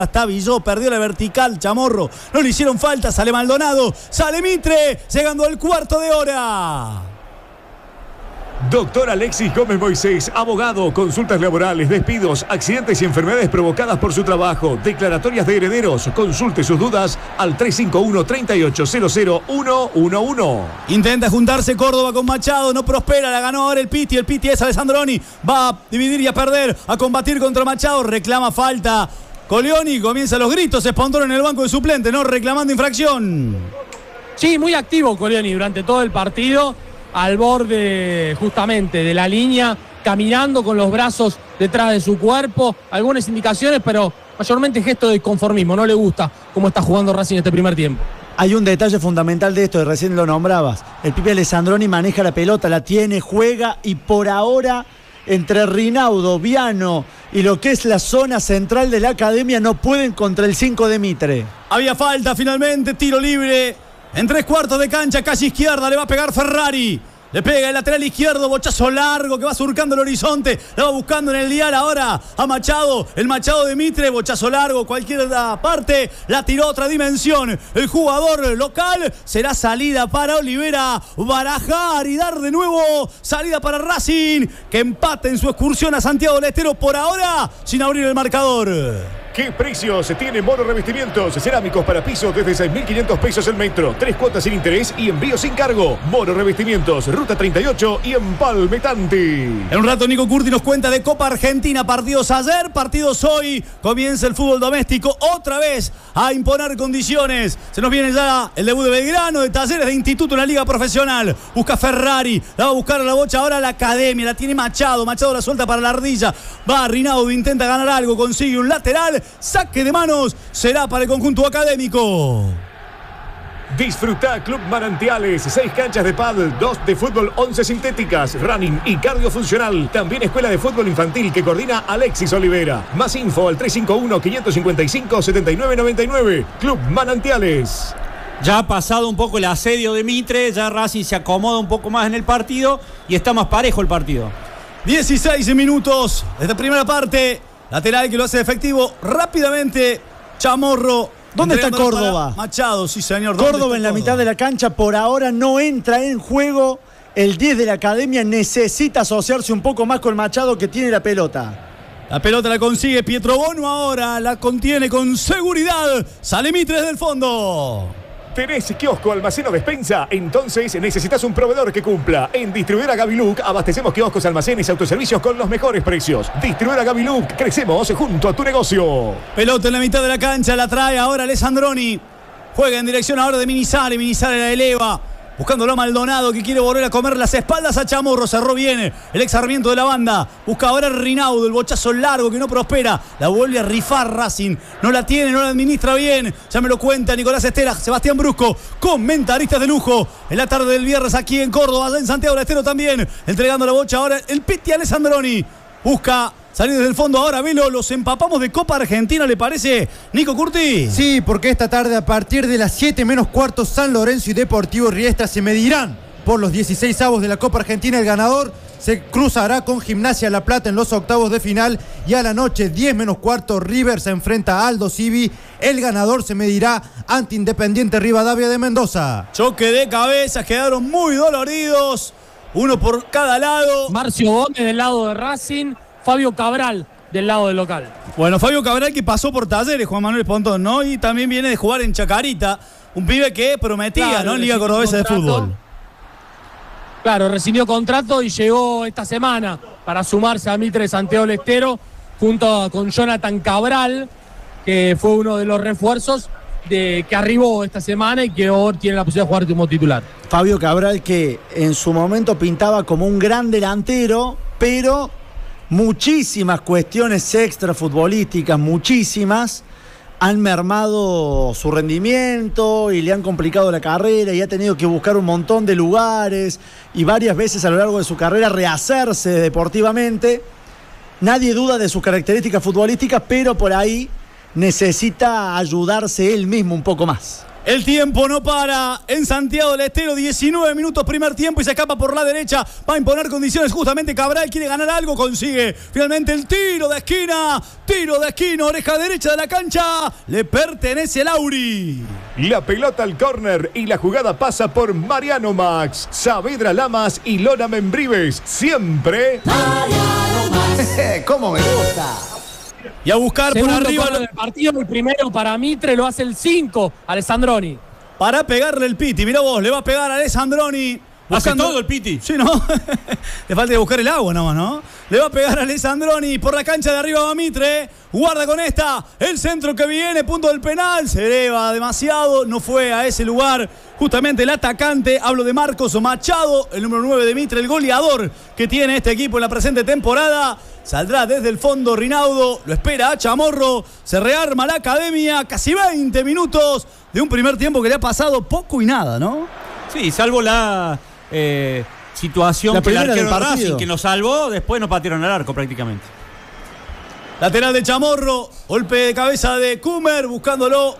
Hasta Villó, perdió la vertical, Chamorro, no le hicieron falta, sale Maldonado, sale Mitre, llegando al cuarto de hora. Doctor Alexis Gómez Moisés, abogado, consultas laborales, despidos, accidentes y enfermedades provocadas por su trabajo, declaratorias de herederos. Consulte sus dudas al 351-3800-111. Intenta juntarse Córdoba con Machado, no prospera, la ganó ahora el Piti es Alessandroni, va a dividir y a perder, a combatir contra Machado, reclama falta. Colioni, comienza los gritos, Espondoro en el banco de suplente, ¿no? Reclamando infracción. Sí, muy activo Colioni durante todo el partido, al borde justamente de la línea, caminando con los brazos detrás de su cuerpo, algunas indicaciones, pero mayormente gesto de conformismo, no le gusta cómo está jugando Racing este primer tiempo. Hay un detalle fundamental de esto, y recién lo nombrabas, el Pipi Alessandroni maneja la pelota, la tiene, juega y por ahora entre Rinaudo, Viano y lo que es la zona central de la academia no pueden contra el 5 de Mitre. Había falta finalmente, tiro libre. En 3/4 de cancha, calle izquierda, le va a pegar Ferrari. Le pega el lateral izquierdo, bochazo largo que va surcando el horizonte. La va buscando en el dial ahora a Machado. El Machado de Mitre, bochazo largo, cualquier parte. La tiró a otra dimensión. El jugador local será salida para Olivera. Barajar y dar de nuevo salida para Racing, que empate en su excursión a Santiago del Estero por ahora, sin abrir el marcador. ¿Qué precios tiene Moro Revestimientos? Cerámicos para pisos desde 6.500 pesos el metro. 3 cuotas sin interés y envío sin cargo. Moro Revestimientos, Ruta 38 y Empalme Tanti. En un rato Nico Curti nos cuenta de Copa Argentina. Partidos ayer, partidos hoy. Comienza el fútbol doméstico otra vez a imponer condiciones. Se nos viene ya el debut de Belgrano, de Talleres, de Instituto en la Liga Profesional. Busca Ferrari, la va a buscar a la bocha ahora la academia. La tiene Machado, Machado la suelta para la ardilla. Va Rinaudo, intenta ganar algo, consigue un lateral. Saque de manos será para el conjunto académico. Disfruta Club Manantiales, 6 canchas de pádel, 2 de fútbol, 11 sintéticas, running y cardiofuncional. También escuela de fútbol infantil que coordina Alexis Olivera. Más info al 351-555-7999. Club Manantiales. Ya ha pasado un poco el asedio de Mitre, ya Racing se acomoda un poco más en el partido y está más parejo el partido. 16 minutos de esta primera parte. Lateral que lo hace efectivo rápidamente Chamorro. ¿Dónde está Córdoba? Machado, sí señor. Córdoba en la mitad de la cancha, por ahora no entra en juego. El 10 de la academia necesita asociarse un poco más con Machado, que tiene la pelota. La pelota la consigue Pietro Bono ahora, la contiene con seguridad. Sale Mitre desde el fondo. ¿Tenés kiosco, almacén o despensa? Entonces necesitas un proveedor que cumpla. En Distribuidora Gaviluc abastecemos kioscos, almacenes y autoservicios con los mejores precios. Distribuidora Gaviluc, crecemos junto a tu negocio. Pelota en la mitad de la cancha, la trae ahora Alessandroni. Juega en dirección ahora de Minizale, Minizale la eleva. Buscándolo a Maldonado, que quiere volver a comer las espaldas a Chamorro. Cerró bien el ex Sarmiento de la banda. Busca ahora Rinaudo, el bochazo largo que no prospera. La vuelve a rifar Racing. No la tiene, no la administra bien. Ya me lo cuenta Nicolás Estera, Sebastián Brusco, comentaristas de lujo en la tarde del viernes aquí en Córdoba, allá en Santiago del Estero también. Entregando la bocha ahora el Piti Alessandroni. Busca salir desde el fondo ahora, Velo, los empapamos de Copa Argentina, ¿le parece, Nico Curti? Sí, porque esta tarde a partir de las 7:15 San Lorenzo y Deportivo Riestra se medirán por los 16avos de la Copa Argentina. El ganador se cruzará con Gimnasia La Plata en los octavos de final y a la noche 10:15 River se enfrenta a Aldo Civi. El ganador se medirá ante Independiente Rivadavia de Mendoza. Choque de cabezas, quedaron muy doloridos. Uno por cada lado. Marcio Gómez del lado de Racing, Fabio Cabral del lado del local. Bueno, Fabio Cabral que pasó por Talleres, Juan Manuel Pontón, ¿no? Y también viene de jugar en Chacarita, un pibe que prometía, claro, ¿no? En Liga Cordobesa de Fútbol. Claro, rescindió contrato y llegó esta semana para sumarse a Mitre Santiago del Estero junto con Jonathan Cabral, que fue uno de los refuerzos que arribó esta semana y que hoy tiene la posibilidad de jugar como titular. Fabio Cabral, que en su momento pintaba como un gran delantero, pero muchísimas cuestiones extrafutbolísticas, muchísimas, han mermado su rendimiento y le han complicado la carrera y ha tenido que buscar un montón de lugares y varias veces a lo largo de su carrera rehacerse deportivamente. Nadie duda de sus características futbolísticas, pero por ahí necesita ayudarse él mismo un poco más. El tiempo no para en Santiago del Estero, 19 minutos primer tiempo y se escapa por la derecha, va a imponer condiciones justamente Cabral, quiere ganar algo, consigue finalmente el tiro de esquina, oreja derecha de la cancha, le pertenece a Lauri. La pelota al córner y la jugada pasa por Mariano Max, Saavedra Lamas y Lona Membrives, siempre Mariano Max. ¿Cómo me gusta? Y a buscar Segundo por arriba gol del partido, el primero para Mitre lo hace el 5, Alessandroni. para pegarle el Piti. Mirá vos, le va a pegar a Alessandroni. Hace todo el Piti. Sí, ¿no? Le falta buscar el agua nomás, ¿no? Le va a pegar a Alessandroni por la cancha de arriba va Mitre. Guarda con esta. El centro que viene, punto del penal. Se eleva demasiado. No fue a ese lugar. Justamente el atacante. Hablo de Marcos Machado, el número 9 de Mitre, el goleador que tiene este equipo en la presente temporada. Saldrá desde el fondo Rinaudo. Lo espera a Chamorro. Se rearma la academia. Casi 20 minutos de un primer tiempo que le ha pasado poco y nada, ¿no? Sí, salvo la situación La que el primera del arquero de partido. Racing que nos salvó, después nos patearon al arco prácticamente. Lateral de Chamorro, golpe de cabeza de Kumer, buscándolo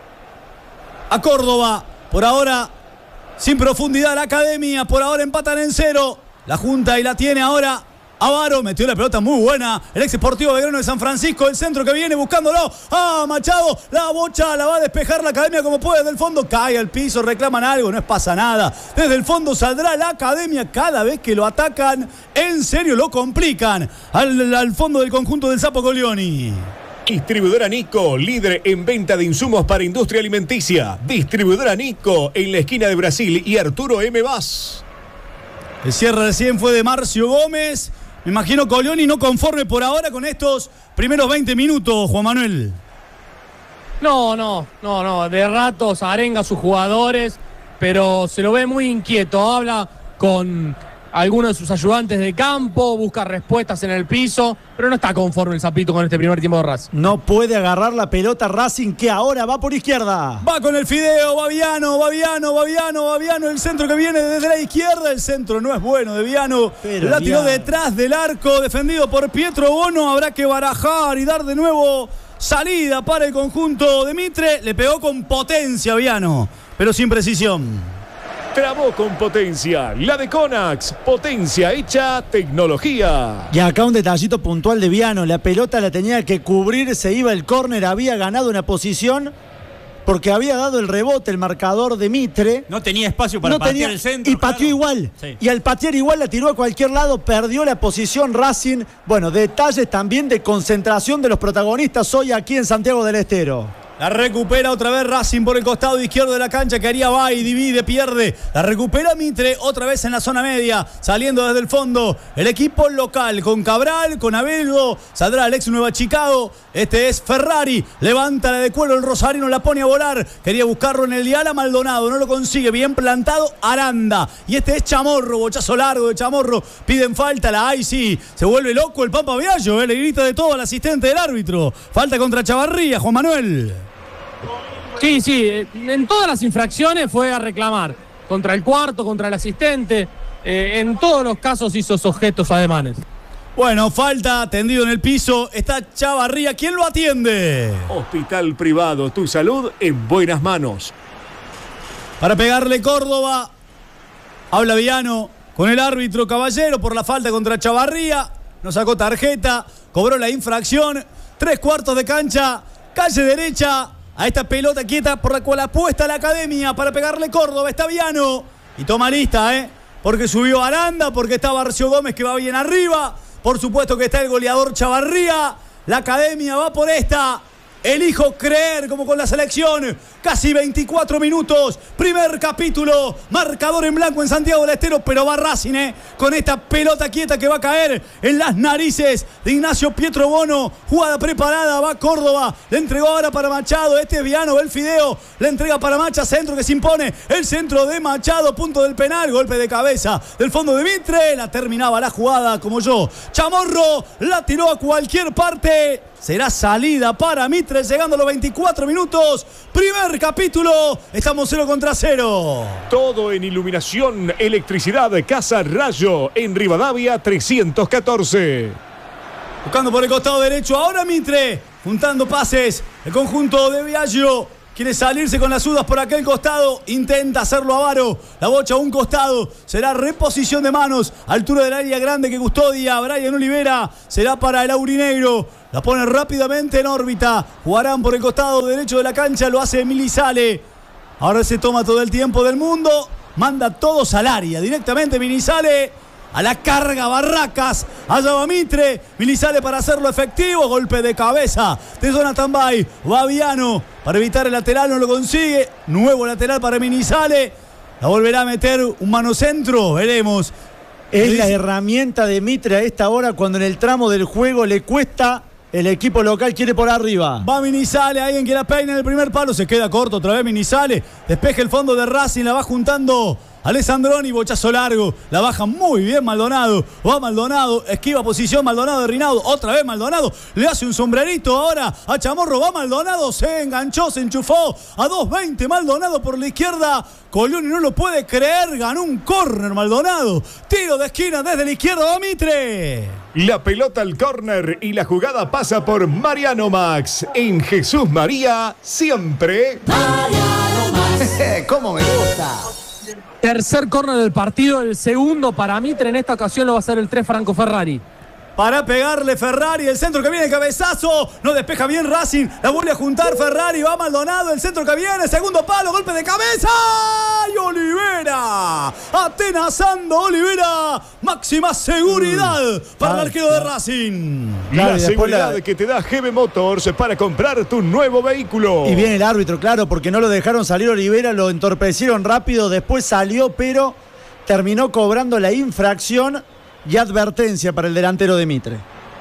a Córdoba. Por ahora, sin profundidad la academia, por ahora empatan en 0. La junta y la tiene ahora Avaro, metió la pelota muy buena. El ex Sportivo Belgrano de San Francisco, el centro que viene buscándolo. Machado, la bocha, la va a despejar la academia como puede. Desde el fondo cae al piso, reclaman algo, no pasa nada. Desde el fondo saldrá la academia. Cada vez que lo atacan, en serio lo complican. Al fondo del conjunto del Sapo Colioni. Distribuidora Nico, líder en venta de insumos para industria alimenticia. Distribuidora Nico, en la esquina de Brasil y Arturo M. Vaz. El cierre recién fue de Marcio Gómez. Me imagino Colioni no conforme por ahora con estos primeros 20 minutos, Juan Manuel. No. De ratos arenga a sus jugadores, pero se lo ve muy inquieto. Habla con algunos de sus ayudantes de campo, busca respuestas en el piso, pero no está conforme el Zapito con este primer tiempo de Racing. No puede agarrar la pelota Racing, que ahora va por izquierda. Va con el Fideo, va Viano, el centro que viene desde la izquierda. El centro no es bueno de Viano. Pero la tiró Viano. detrás del arco, defendido por Pietro Bono. Habrá que barajar y dar de nuevo salida para el conjunto de Mitre. Le pegó con potencia Viano, pero sin precisión. Trabó con potencia, la de Conax, potencia hecha tecnología. Y acá un detallito puntual de Viano. La pelota la tenía que cubrir, se iba el córner, había ganado una posición porque había dado el rebote el marcador de Mitre. No tenía espacio para No patear tenía, el centro. y pateó claro. igual. Sí. Y al patear igual la tiró a cualquier lado, perdió la posición Racing. Bueno, detalles también de concentración de los protagonistas hoy aquí en Santiago del Estero. La recupera otra vez Racing por el costado izquierdo de la cancha, que haría va y divide, pierde. La recupera Mitre otra vez en la zona media, saliendo desde el fondo. El equipo local con Cabral, con Abelgo, saldrá el ex Nueva Chicago. Este es Ferrari, levanta la de cuero el Rosarino, la pone a volar. Quería buscarlo en el dial Maldonado, no lo consigue. Bien plantado Aranda. Y este es Chamorro, bochazo largo de Chamorro. Piden falta, la hay, sí. Se vuelve loco el Pampa Viallo, le grita de todo al asistente del árbitro. Falta contra Chavarría, Juan Manuel. Sí, en todas las infracciones fue a reclamar. Contra el cuarto, contra el asistente. En todos los casos hizo esos gestos ademanes. Bueno, falta, tendido en el piso. Está Chavarría. ¿Quién lo atiende? Hospital privado, tu salud en buenas manos. Para pegarle Córdoba. Habla Viano con el árbitro Caballero por la falta contra Chavarría. No sacó tarjeta. Cobró la infracción. 3/4 de cancha. Calle derecha. A esta pelota quieta por la cual apuesta la academia para pegarle Córdoba. Está Viano. Y toma lista, porque subió Aranda, porque está Barcio Gómez que va bien arriba. Por supuesto que está el goleador Chavarría. La academia va por esta. Elijo creer como con la selección. Casi 24 minutos. Primer capítulo. Marcador en blanco en Santiago del Estero. Pero va Racing, con esta pelota quieta que va a caer en las narices de Ignacio Pietro Bono. Jugada preparada. Va Córdoba. Le entregó ahora para Machado. Este es Viano. El Fideo. Le entrega para Macha. Centro que se impone. El centro de Machado. Punto del penal. Golpe de cabeza del fondo de Mitre. La terminaba la jugada como yo. Chamorro la tiró a cualquier parte. Será salida para Mitre, llegando a los 24 minutos. Primer capítulo. Estamos 0-0. Todo en iluminación, electricidad, Casa Rayo, en Rivadavia 314. Buscando por el costado derecho. Ahora Mitre, juntando pases. El conjunto de Viaggio. Quiere salirse con las sudas por aquel costado. Intenta hacerlo Avaro. La bocha a un costado. Será reposición de manos. Altura del área grande que custodia Brian Olivera. Será para el aurinegro. La pone rápidamente en órbita. Jugarán por el costado derecho de la cancha. Lo hace Minizale. Ahora se toma todo el tiempo del mundo. Manda todos al área. Directamente Minizale. A la carga Barracas. Allá va Mitre. Minizale para hacerlo efectivo. Golpe de cabeza de Jonathan Bay. Baviano para evitar el lateral. No lo consigue. Nuevo lateral para Minizale. La volverá a meter un mano centro. Veremos. Es la herramienta de Mitre a esta hora cuando en el tramo del juego le cuesta. El equipo local quiere por arriba. Va Minizale, alguien que la peina en el primer palo. Se queda corto otra vez Minizale. Despeja el fondo de Racing, la va juntando Alessandroni, bochazo largo. La baja muy bien Maldonado. Va Maldonado, esquiva posición Maldonado de Rinaudo. Otra vez Maldonado, le hace un sombrerito ahora a Chamorro. Va Maldonado, se enganchó, se enchufó. A 2.20 Maldonado por la izquierda. Colioni no lo puede creer, ganó un córner Maldonado. Tiro de esquina desde la izquierda, va Mitre. La pelota al córner y la jugada pasa por Mariano Max. En Jesús María, siempre. Mariano Max. ¿Cómo me gusta? Tercer córner del partido, el segundo para Mitre. En esta ocasión lo va a hacer el 3 Franco Ferrari. Para pegarle Ferrari, el centro que viene, cabezazo, no despeja bien Racing, la vuelve a juntar Ferrari, va Maldonado, el centro que viene, segundo palo, golpe de cabeza, y Olivera, atenazando Olivera, máxima seguridad para el arquero de Racing. La seguridad que te da GB Motors para comprar tu nuevo vehículo. Y viene el árbitro, claro, porque no lo dejaron salir Olivera, lo entorpecieron rápido, después salió, pero terminó cobrando la infracción. Y advertencia para el delantero de Mitre.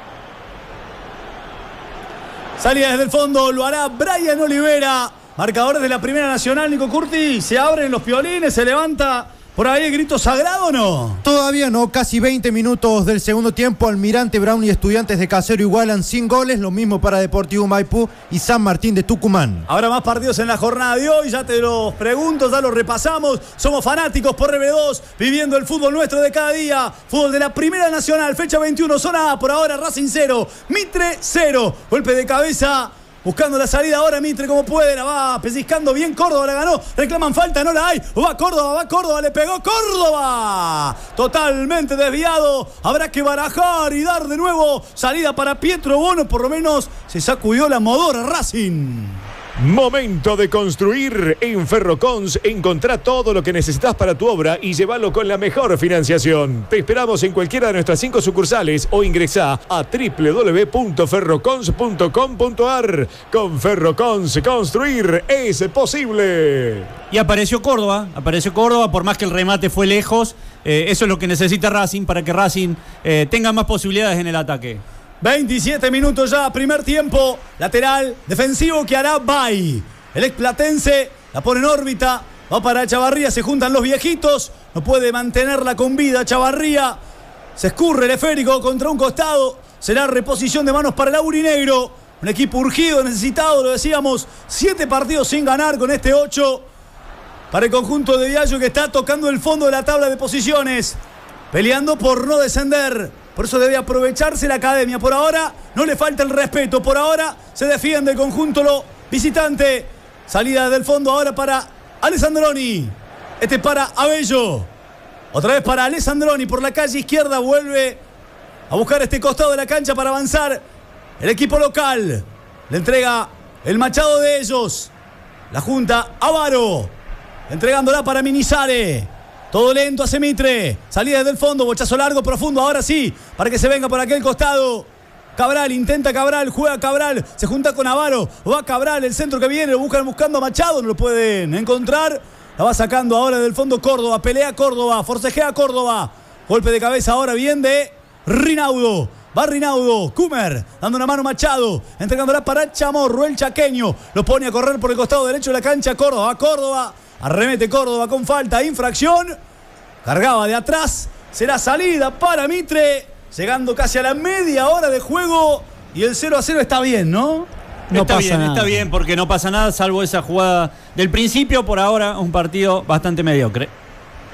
Salida desde el fondo, lo hará Brian Olivera. Marcadores de la Primera Nacional, Nico Curti. Se abren los piolines, se levanta por ahí el grito sagrado, ¿o no? Todavía no, casi 20 minutos del segundo tiempo. Almirante Brown y Estudiantes de Casero igualan sin goles. Lo mismo para Deportivo Maipú y San Martín de Tucumán. Habrá más partidos en la jornada de hoy, ya te los pregunto, ya los repasamos. Somos fanáticos por RB2, viviendo el fútbol nuestro de cada día. Fútbol de la Primera Nacional, fecha 21, zona A. Por ahora Racing 0, Mitre 0. Golpe de cabeza. Buscando la salida ahora Mitre como puede, la va pellizcando bien Córdoba, la ganó, reclaman falta, no la hay, va Córdoba, le pegó Córdoba, totalmente desviado, habrá que barajar y dar de nuevo salida para Pietro Bono, por lo menos se sacudió la modora Racing. Momento de construir. En Ferrocons encontrá todo lo que necesitas para tu obra y llévalo con la mejor financiación. Te esperamos en cualquiera de nuestras 5 sucursales o ingresá a www.ferrocons.com.ar. Con Ferrocons, construir es posible. Y apareció Córdoba, por más que el remate fue lejos. Eso es lo que necesita Racing para que Racing tenga más posibilidades en el ataque. 27 minutos ya, primer tiempo, lateral defensivo que hará Bay. El explatense la pone en órbita, va para Chavarría, se juntan los viejitos, no puede mantenerla con vida Chavarría, se escurre el esférico contra un costado, será reposición de manos para el aurinegro, un equipo urgido, necesitado, lo decíamos, 7 partidos sin ganar con este 8, para el conjunto de Diallo que está tocando el fondo de la tabla de posiciones, peleando por no descender. Por eso debe aprovecharse la academia. Por ahora no le falta el respeto. Por ahora se defiende el conjunto lo visitante. Salida del fondo ahora para Alessandroni. Este para Abello. Otra vez para Alessandroni. Por la calle izquierda vuelve a buscar este costado de la cancha para avanzar el equipo local. Le entrega el machado de ellos. La junta Avaro. Entregándola para Minizale. Todo lento hace Mitre. Salida desde el fondo, bochazo largo, profundo. Ahora sí, para que se venga por aquel costado. Cabral, intenta Cabral, juega Cabral. Se junta con Avaro. Va Cabral, el centro que viene. Lo buscan buscando a Machado. No lo pueden encontrar. La va sacando ahora del fondo Córdoba. Pelea Córdoba. Forcejea Córdoba. Golpe de cabeza ahora bien de Rinaudo. Va Rinaudo. Kumer dando una mano Machado. Entregándola para Chamorro, el chaqueño. Lo pone a correr por el costado derecho de la cancha. Córdoba. Arremete Córdoba con falta, infracción. Cargaba de atrás. Será salida para Mitre. Llegando casi a la media hora de juego. Y el 0-0 está bien, ¿no? Está bien, porque no pasa nada, salvo esa jugada del principio. Por ahora, un partido bastante mediocre.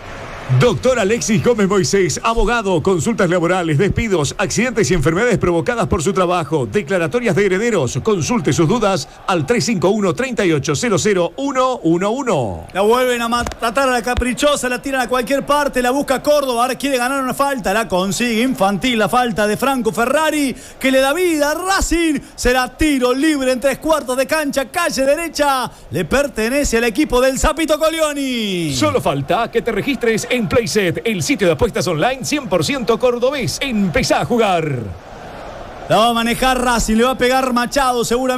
Doctor Alexis Gómez Moisés, abogado, consultas laborales, despidos, accidentes y enfermedades provocadas por su trabajo, declaratorias de herederos. Consulte sus dudas al 351-3800-111. La vuelven a tratar a la caprichosa, la tiran a cualquier parte, la busca Córdoba, ahora quiere ganar una falta, la consigue. Infantil la falta de Franco Ferrari, que le da vida a Racing. Será tiro libre en 3/4 de cancha, calle derecha. Le pertenece al equipo del Zapito Colioni. Solo falta que te registres en Playset, el sitio de apuestas online 100% cordobés. Empezá a jugar. La va a manejar Racing, le va a pegar Machado seguramente.